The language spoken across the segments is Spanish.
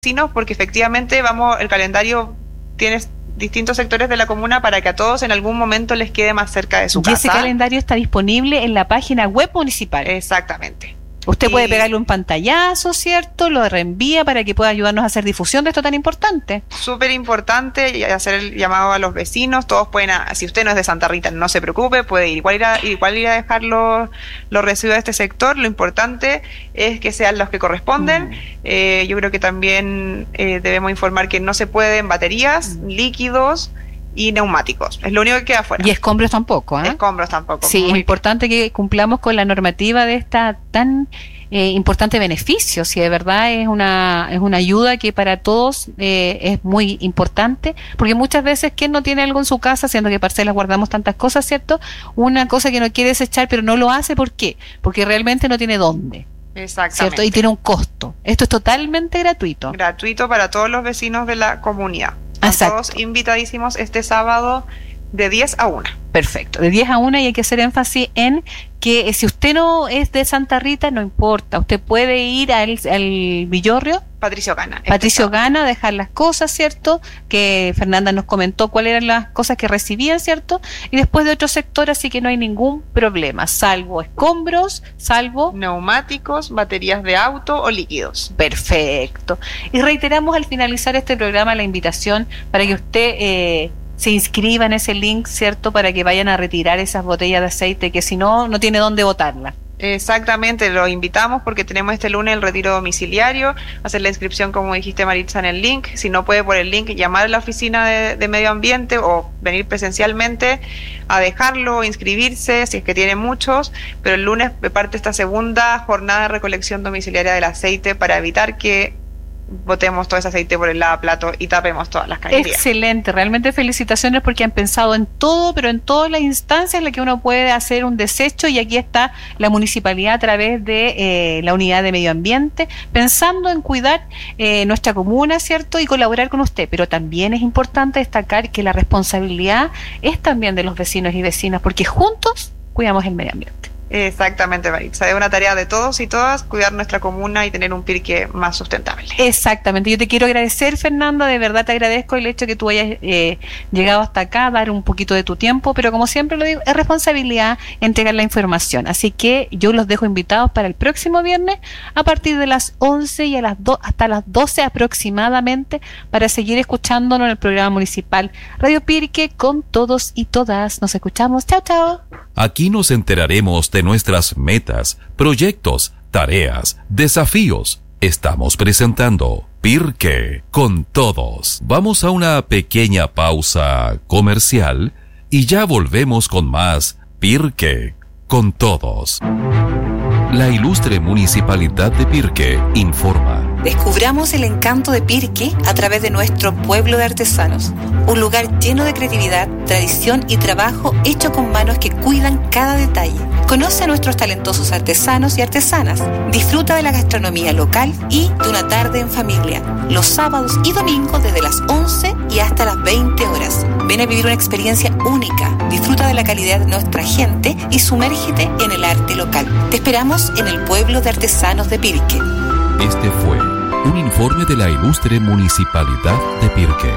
vecinos, porque efectivamente el calendario tiene distintos sectores de la comuna para que a todos en algún momento les quede más cerca de su casa. Y ese calendario está disponible en la página web municipal. Exactamente. Usted puede pegarle un pantallazo, ¿cierto? Lo reenvía para que pueda ayudarnos a hacer difusión de esto tan importante. Súper importante, y hacer el llamado a los vecinos. Todos pueden, si usted no es de Santa Rita, no se preocupe, puede igual ir a dejar los residuos de este sector. Lo importante es que sean los que corresponden. Yo creo que también debemos informar que no se pueden baterías, líquidos y neumáticos. Es lo único que queda afuera. Y escombros tampoco, ¿eh? Escombros tampoco. Sí, es importante que cumplamos con la normativa de esta tan importante beneficio. Si de verdad es una ayuda que para todos es muy importante, porque muchas veces ¿quién no tiene algo en su casa, siendo que parcelas guardamos tantas cosas, ¿cierto? Una cosa que no quiere desechar pero no lo hace, ¿por qué? Porque realmente no tiene dónde. Exactamente. ¿Cierto? Y tiene un costo. Esto es totalmente gratuito. Gratuito para todos los vecinos de la comunidad. Exacto. Todos invitadísimos este sábado de 10 a 1. Perfecto, de 10 a 1, y hay que hacer énfasis en que si usted no es de Santa Rita, no importa, usted puede ir al Villorrio Patricio Gana. Patricio Gana, dejar las cosas, ¿cierto? Que Fernanda nos comentó cuáles eran las cosas que recibían, ¿cierto? Y después de otro sector, así que no hay ningún problema, salvo escombros, salvo neumáticos, baterías de auto o líquidos. Perfecto. Y reiteramos al finalizar este programa la invitación para que usted se inscriba en ese link, ¿cierto? Para que vayan a retirar esas botellas de aceite, que si no, no tiene dónde botarla. Exactamente, lo invitamos porque tenemos este lunes el retiro domiciliario, hacer la inscripción como dijiste Maritza en el link, si no puede por el link llamar a la oficina de medio ambiente o venir presencialmente a dejarlo, inscribirse si es que tiene muchos, pero el lunes parte esta segunda jornada de recolección domiciliaria del aceite para evitar que botemos todo ese aceite por el lavaplato y tapemos todas las cañerías. Excelente, realmente felicitaciones porque han pensado en todo, pero en todas las instancias en las que uno puede hacer un desecho, y aquí está la municipalidad a través de la unidad de medio ambiente, pensando en cuidar nuestra comuna, ¿cierto? Y colaborar con usted, pero también es importante destacar que la responsabilidad es también de los vecinos y vecinas, porque juntos cuidamos el medio ambiente. Exactamente, Maritza. Es una tarea de todos y todas cuidar nuestra comuna y tener un Pirque más sustentable. Exactamente. Yo te quiero agradecer, Fernanda, de verdad te agradezco el hecho que tú hayas llegado hasta acá, dar un poquito de tu tiempo, pero como siempre lo digo, es responsabilidad entregar la información. Así que yo los dejo invitados para el próximo viernes a partir de las 11 y hasta las 12 aproximadamente para seguir escuchándonos en el programa municipal Radio Pirque con todos y todas. Nos escuchamos. Chao, chao. Aquí nos enteraremos de nuestras metas, proyectos, tareas, desafíos. Estamos presentando Pirque con todos. Vamos a una pequeña pausa comercial y ya volvemos con más Pirque con todos. La ilustre Municipalidad de Pirque informa. Descubramos el encanto de Pirque a través de nuestro pueblo de artesanos. Un lugar lleno de creatividad, tradición y trabajo hecho con manos que cuidan cada detalle. Conoce a nuestros talentosos artesanos y artesanas. Disfruta de la gastronomía local y de una tarde en familia. Los sábados y domingos desde las 11 y hasta las 20 horas. Ven a vivir una experiencia única. Disfruta de la calidad de nuestra gente y sumérgete en el arte local. Te esperamos en el pueblo de artesanos de Pirque. Este fue un informe de la ilustre Municipalidad de Pirque.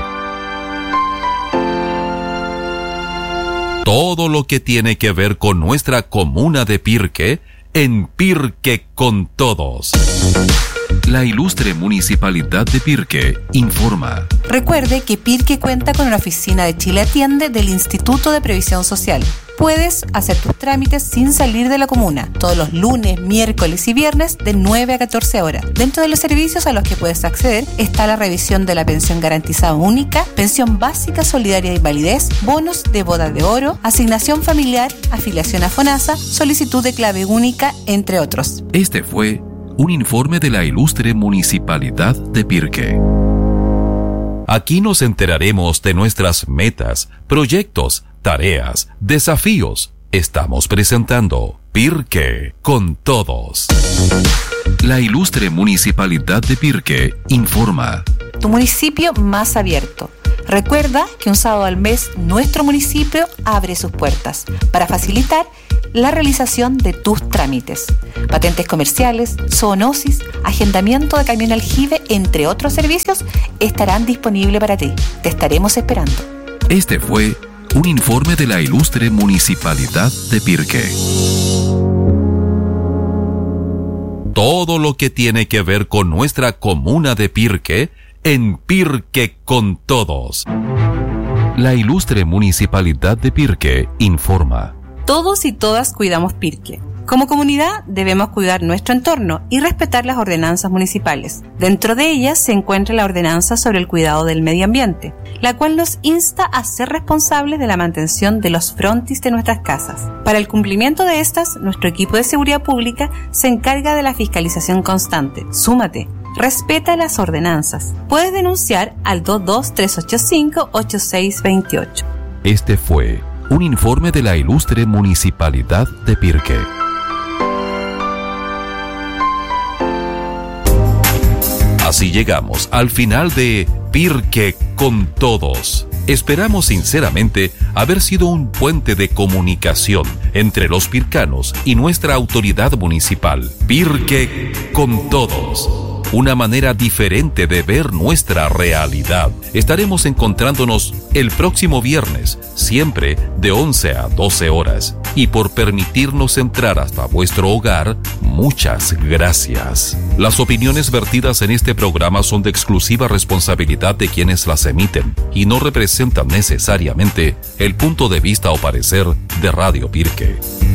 Todo lo que tiene que ver con nuestra comuna de Pirque, en Pirque con todos. La ilustre Municipalidad de Pirque informa. Recuerde que Pirque cuenta con una oficina de Chile Atiende del Instituto de Previsión Social. Puedes hacer tus trámites sin salir de la comuna, todos los lunes, miércoles y viernes de 9 a 14 horas. Dentro de los servicios a los que puedes acceder está la revisión de la pensión garantizada única, pensión básica solidaria de invalidez, bonos de boda de oro, asignación familiar, afiliación a FONASA, solicitud de clave única, entre otros. Este fue un informe de la ilustre Municipalidad de Pirque. Aquí nos enteraremos de nuestras metas, proyectos, tareas, desafíos. Estamos presentando Pirque con todos. La ilustre Municipalidad de Pirque informa. Tu municipio más abierto. Recuerda que un sábado al mes nuestro municipio abre sus puertas para facilitar la realización de tus trámites. Patentes comerciales, zoonosis, agendamiento de camión aljibe, entre otros servicios, estarán disponibles para ti. Te estaremos esperando. Este fue un informe de la ilustre Municipalidad de Pirque. Todo lo que tiene que ver con nuestra comuna de Pirque, en Pirque con Todos. La ilustre Municipalidad de Pirque informa. Todos y todas cuidamos Pirque. Como comunidad debemos cuidar nuestro entorno y respetar las ordenanzas municipales. Dentro de ellas se encuentra la ordenanza sobre el cuidado del medio ambiente, la cual nos insta a ser responsables de la mantención de los frontis de nuestras casas. Para el cumplimiento de estas, nuestro equipo de seguridad pública se encarga de la fiscalización constante. Súmate. Respeta las ordenanzas. Puedes denunciar al 22385-8628. Este fue un informe de la ilustre Municipalidad de Pirque. Así llegamos al final de Pirque con Todos. Esperamos sinceramente haber sido un puente de comunicación entre los pircanos y nuestra autoridad municipal. Pirque con Todos. Una manera diferente de ver nuestra realidad. Estaremos encontrándonos el próximo viernes, siempre de 11 a 12 horas. Y por permitirnos entrar hasta vuestro hogar, muchas gracias. Las opiniones vertidas en este programa son de exclusiva responsabilidad de quienes las emiten y no representan necesariamente el punto de vista o parecer de Radio Pirque.